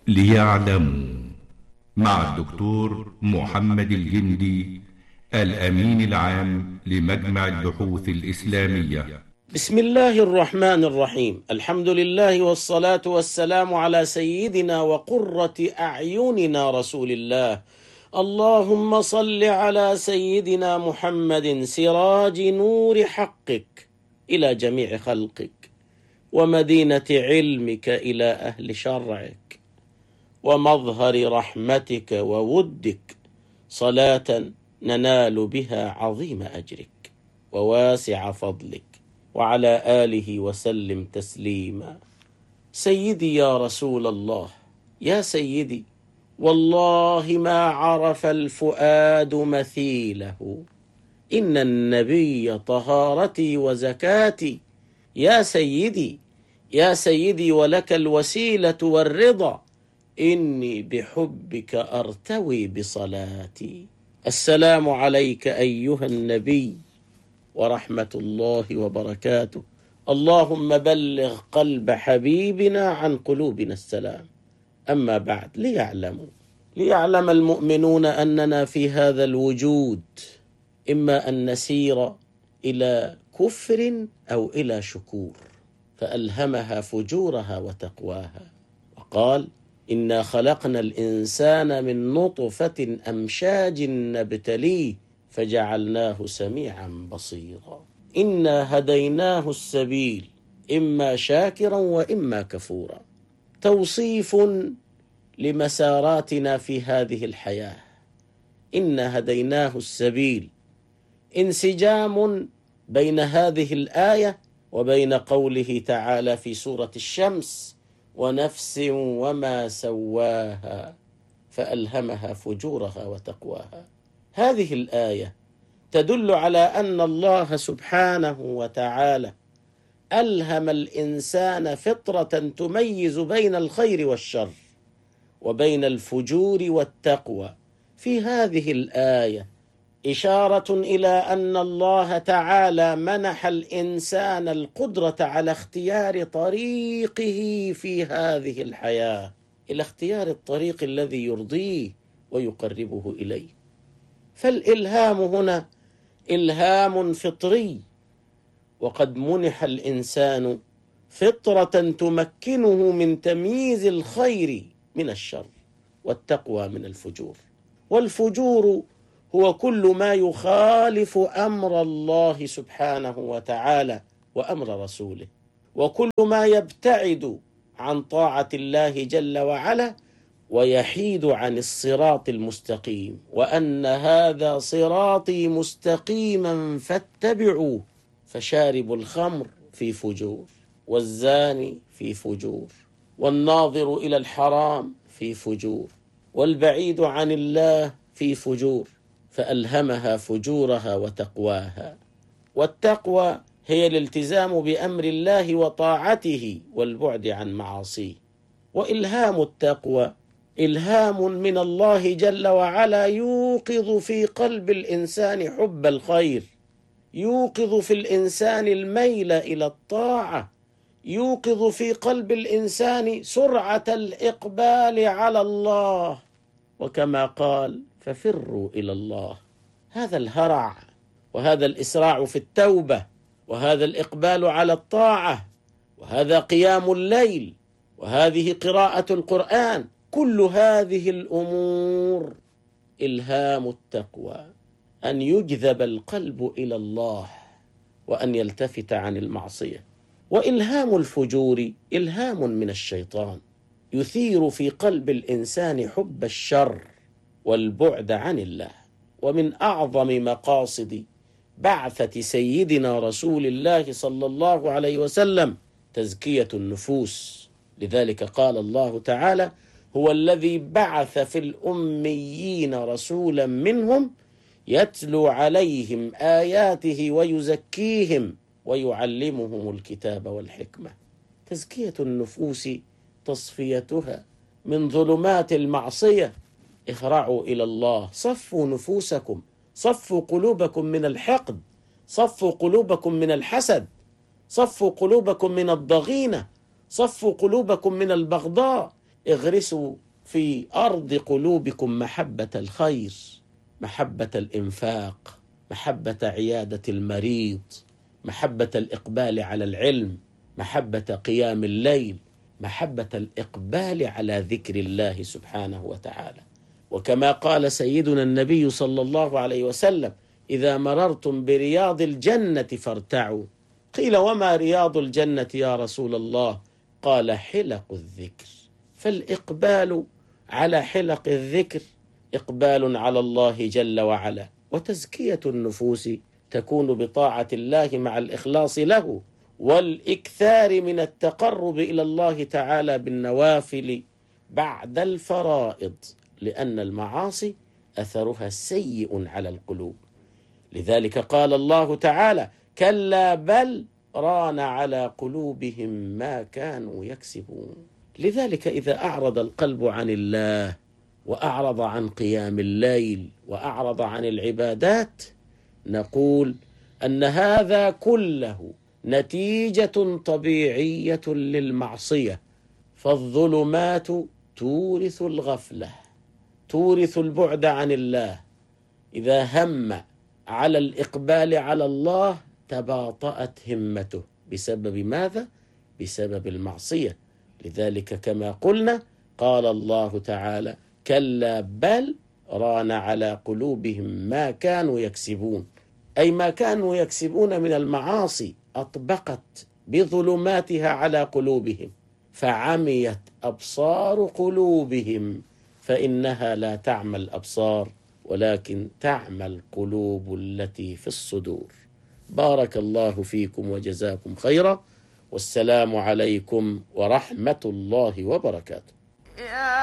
ليعلموا، مع الدكتور محمد الجندي، الأمين العام لمجمع البحوث الإسلامية. بسم الله الرحمن الرحيم. الحمد لله والصلاة والسلام على سيدنا وقرة أعيننا رسول الله. اللهم صل على سيدنا محمد سراج نور حقك إلى جميع خلقك، ومدينة علمك إلى أهل شرعك، ومظهر رحمتك وودك، صلاة ننال بها عظيم أجرك وواسع فضلك، وعلى آله وسلم تسليما. سيدي يا رسول الله، يا سيدي، والله ما عرف الفؤاد مثيله، إن النبي طهارتي وزكاتي. يا سيدي، يا سيدي، ولك الوسيلة والرضا، إني بحبك أرتوي بصلاتي. السلام عليك أيها النبي ورحمة الله وبركاته. اللهم بلغ قلب حبيبنا عن قلوبنا السلام. أما بعد، ليعلم المؤمنون أننا في هذا الوجود إما أن نسير إلى كفر أو إلى شكور، فألهمها فجورها وتقواها، وقال: إنا خلقنا الإنسان من نطفة أمشاج نبتليه فجعلناه سميعا بصيرا. إنا هديناه السبيل، إما شاكرا وإما كفورا. توصيف لمساراتنا في هذه الحياة. إنا هديناه السبيل، انسجام بين هذه الآية وبين قوله تعالى في سورة الشمس: ونفس وما سواها فألهمها فجورها وتقواها. هذه الآية تدل على أن الله سبحانه وتعالى ألهم الإنسان فطرة تميز بين الخير والشر وبين الفجور والتقوى. في هذه الآية إشارة إلى أن الله تعالى منح الإنسان القدرة على اختيار طريقه في هذه الحياة، إلى اختيار الطريق الذي يرضيه ويقربه إليه. فالإلهام هنا إلهام فطري، وقد منح الإنسان فطرة تمكنه من تمييز الخير من الشر والتقوى من الفجور. والفجور هو كل ما يخالف أمر الله سبحانه وتعالى وأمر رسوله، وكل ما يبتعد عن طاعة الله جل وعلا ويحيد عن الصراط المستقيم. وأن هذا صراطي مستقيما فاتبعوه. فشارب الخمر في فجور، والزاني في فجور، والناظر إلى الحرام في فجور، والبعيد عن الله في فجور. فألهمها فجورها وتقواها. والتقوى هي الالتزام بأمر الله وطاعته والبعد عن معاصيه. وإلهام التقوى إلهام من الله جل وعلا يوقظ في قلب الإنسان حب الخير، يوقظ في الإنسان الميل إلى الطاعة، يوقظ في قلب الإنسان سرعة الإقبال على الله. وكما قال: ففروا إلى الله. هذا الهرع وهذا الإسراع في التوبة، وهذا الإقبال على الطاعة، وهذا قيام الليل، وهذه قراءة القرآن، كل هذه الأمور إلهام التقوى، أن يجذب القلب إلى الله وأن يلتفت عن المعصية. وإلهام الفجور إلهام من الشيطان، يثير في قلب الإنسان حب الشر والبعد عن الله. ومن أعظم مقاصد بعثة سيدنا رسول الله صلى الله عليه وسلم تزكية النفوس. لذلك قال الله تعالى: هو الذي بعث في الأميين رسولا منهم يتلو عليهم آياته ويزكيهم ويعلمهم الكتاب والحكمة. تزكية النفوس تصفيتها من ظلمات المعصية. اهرعوا إلى الله، صفوا نفوسكم، صفوا قلوبكم من الحقد، صفوا قلوبكم من الحسد، صفوا قلوبكم من الضغينة، صفوا قلوبكم من البغضاء. اغرسوا في أرض قلوبكم محبة الخير، محبة الإنفاق، محبة عيادة المريض، محبة الإقبال على العلم، محبة قيام الليل، محبة الإقبال على ذكر الله سبحانه وتعالى. وكما قال سيدنا النبي صلى الله عليه وسلم: إذا مررتم برياض الجنة فارتعوا. قيل: وما رياض الجنة يا رسول الله؟ قال: حلق الذكر. فالإقبال على حلق الذكر إقبال على الله جل وعلا، وتزكية النفوس تكون بطاعة الله مع الإخلاص له، والإكثار من التقرب إلى الله تعالى بالنوافل بعد الفرائض، لأن المعاصي أثرها سيء على القلوب. لذلك قال الله تعالى: كلا بل ران على قلوبهم ما كانوا يكسبون. لذلك إذا أعرض القلب عن الله وأعرض عن قيام الليل وأعرض عن العبادات، نقول أن هذا كله نتيجة طبيعية للمعصية. فالظلمات تورث الغفلة، تورث البعد عن الله. إذا هم على الإقبال على الله تباطأت همته. بسبب ماذا؟ بسبب المعصية. لذلك كما قلنا قال الله تعالى: كلا بل ران على قلوبهم ما كانوا يكسبون، أي ما كانوا يكسبون من المعاصي أطبقت بظلماتها على قلوبهم، فعميت أبصار قلوبهم، فإنها لا تعمى الأبصار ولكن تعمى القلوب التي في الصدور. بارك الله فيكم وجزاكم خيرا، والسلام عليكم ورحمة الله وبركاته.